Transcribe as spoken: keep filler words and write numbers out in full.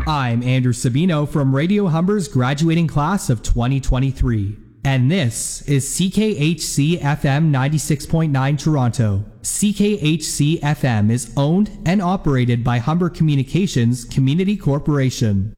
I'm Andrew Sabino from Radio Humber's graduating class of twenty twenty-three. And this is C K H C F M ninety-six point nine Toronto. C K H C F M is owned and operated by Humber Communications Community Corporation.